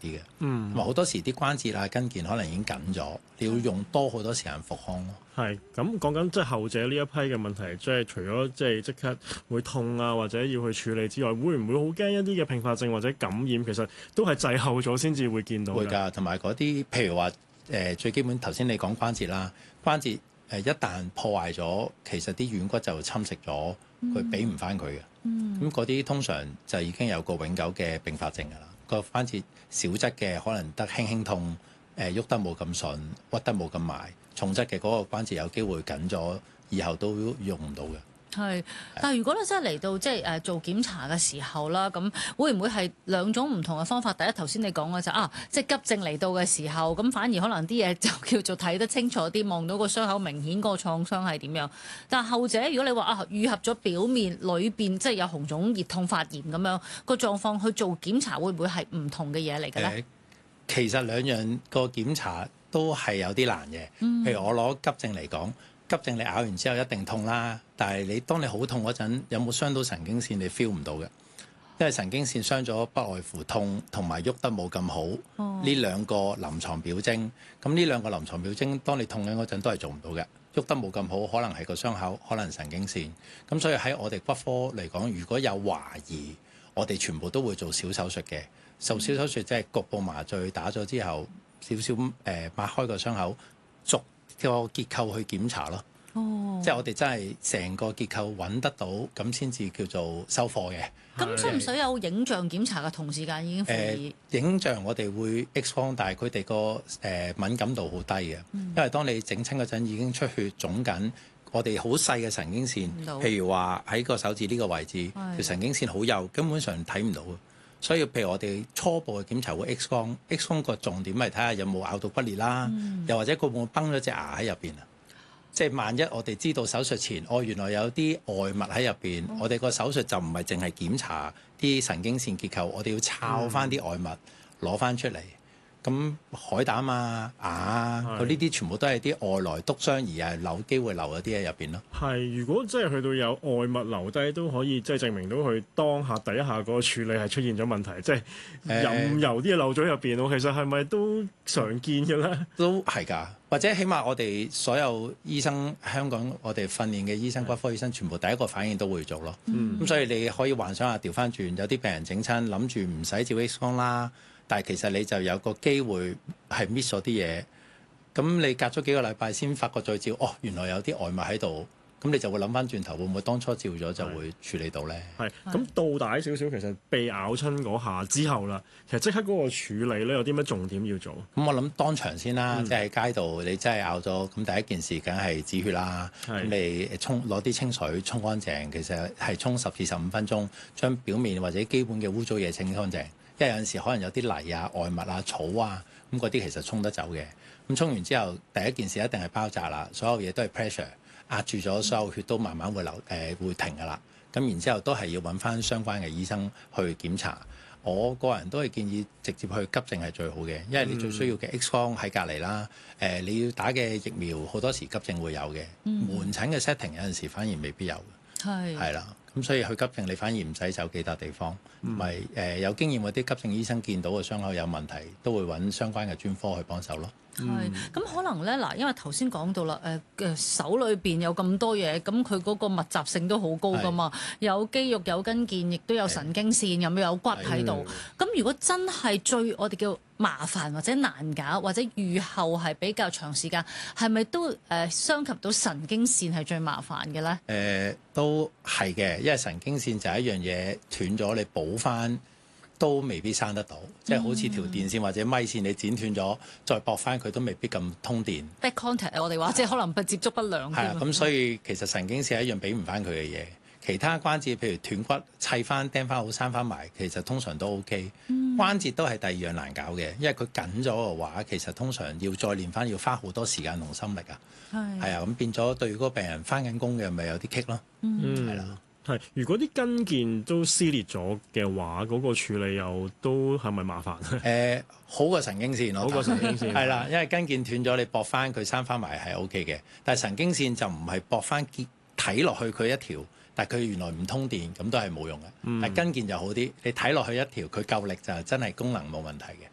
啲嘅。同埋好多時啲關節啊、筋腱可能已經緊咗，你要用多好多時間復康咯。 係咁講緊即係後者呢一批嘅問題，即係除咗即刻會痛啊，或者要去處理之外，會唔會好驚一啲嘅併發症或者感染？其實都係滯後咗先至會見到。會㗎，同埋嗰啲譬如話最基本頭先你講關節啦，關節一旦破壞咗，其實啲軟骨就侵蝕咗，佢俾唔翻佢嘅。咁嗰啲通常就已經有個永久嘅併發症㗎啦。個關節小質嘅可能得輕輕痛，喐得冇咁順，屈得冇咁埋。重質嘅嗰個關節有機會緊咗，以後都用唔到嘅。 係，但係如果你真係嚟到即係做檢查嘅時候啦，咁會唔會係兩種唔同嘅方法？第一頭先你講嘅就即係急症嚟到嘅時候，咁反而可能啲嘢就叫做睇得清楚啲，望到個傷口明顯個創傷係點樣。但係後者如果你話愈合咗表面，裏邊即係有紅腫、熱痛、發炎咁樣個狀況去做檢查，會唔會係唔同嘅嘢嚟嘅咧？ 其實兩樣個檢查都係有啲難嘅。譬如我攞急症嚟講，急症你咬完之後一定痛啦，但係當你好痛嗰陣，有冇傷到神經線你 feel 唔到嘅，因為神經線傷咗不外乎痛同埋喐得冇咁好呢兩個臨床表徵。咁呢兩個臨床表徵，當你痛緊嗰陣都係做唔到嘅，喐得冇咁好，可能係個傷口，可能神經線。咁所以喺我哋骨科嚟講，如果有懷疑，我哋全部都會做小手術嘅。做小手術即係局部麻醉打咗之後，少少擘開個傷口，逐個結構去檢查咯。即係我哋真係成個結構揾得到，咁先至叫做收貨嘅。 咁使唔使有影像檢查嘅同時間已經輔以？ 影像我哋會 X 光，但係佢哋個敏感度好低嘅，因為當你整親嗰陣已經出血腫緊，我哋好細嘅神經線，譬如話喺個手指呢個位置，條神經線好幼，根本上睇唔到。所以譬如我哋初步嘅檢查會 X 光，X 光個重點係睇下有冇咬到骨裂啦，又或者佢會唔會崩咗隻牙喺入邊啊？即係萬一我哋知道手術前，原來有啲外物喺入邊，我哋個手術就唔係淨係檢查啲神經線結構，我哋要抄翻啲外物攞翻出嚟。咁海膽啊、牙啊，佢呢啲全部都係啲外來篤傷而係有機會留一啲喺入邊咯。 係，如果真係去到有外物留低，都可以即係證明到佢當下第一下嗰個處理係出現咗問題，即係任由啲嘢漏咗入邊。其實係咪都常見嘅咧？ 都係㗎，或者起碼我哋所有醫生，香港我哋訓練嘅醫生、骨科醫生，全部第一個反應都會做咯。咁所以你可以幻想下調翻轉，有啲病人整親，諗住唔使照 X 光啦。但係其實你就有個機會係 miss 咗啲嘢，咁你隔咗幾個禮拜先發覺再照，原來有啲外物喺度，咁你就會諗翻轉頭，會唔會當初照咗就會處理到咧？係， 咁倒帶少少，其實被咬親嗰下之後啦，其實即刻嗰個處理咧有啲乜重點要做？ 咁我諗當場先啦，即係喺街度你真係咬咗，咁第一件事梗係止血啦。咁你攞啲清水沖乾淨，其實係沖10至15分鐘，將表面或者基本嘅污糟嘢清乾淨。因為有陣時可能有啲泥啊、外物啊、草啊，咁嗰啲其實沖得走嘅。咁沖完之後，第一件事一定係包紮啦，所有嘢都係 pressure 壓住咗，所有血都慢慢會會停㗎啦。咁然之後都係要揾翻相關嘅醫生去檢查。我個人都係建議直接去急症係最好嘅，因為你最需要嘅 X 光喺隔離啦。你要打嘅疫苗好多時急症會有嘅，門診嘅 setting 有陣時反而未必有嘅。係啦。咁所以去急症你反而唔使走幾笪地方，咪有經驗嗰啲急症醫生見到個傷口有問題，都會揾相關嘅專科去幫手咯。 咁可能咧因為頭先講到啦，手裏邊有咁多嘢，咁佢嗰個密集性都好高噶嘛，有肌肉、有筋腱，亦都有神經線，有骨喺度。咁如果真係我哋叫麻煩或者難搞，或者預後係比較長時間，係咪都傷及到神經線係最麻煩嘅咧？ 都係嘅，因為神經線就係一樣嘢斷咗，你補翻都未必生得到，即係好似條電線或者咪線，你剪斷咗再駁翻佢都未必咁通電。 Back contact 我哋話即係可能接觸不良。係啊， 咁所以其實神經線係一樣俾唔翻佢嘅嘢。其他關節譬如斷骨砌翻釘翻好生翻埋，其實通常都 OK。關節都係第二樣難搞嘅，因為佢緊咗嘅話，其實通常要再練翻，要花好多時間同心力啊。係啊，咁變咗對嗰個病人翻緊工嘅咪有啲棘咯。係啦。 係，如果啲筋腱都撕裂咗嘅話，嗰個處理又都係咪麻煩？ 好過神經線， 好過神經線係啦，因為筋腱斷咗，你駁翻佢生翻埋係 OK 嘅，但係神經線就唔係駁翻睇落去佢一條，但係佢原來唔通電，咁都係冇用嘅。但係筋腱就好啲，你睇落去一條，佢夠力就真係功能冇問題嘅。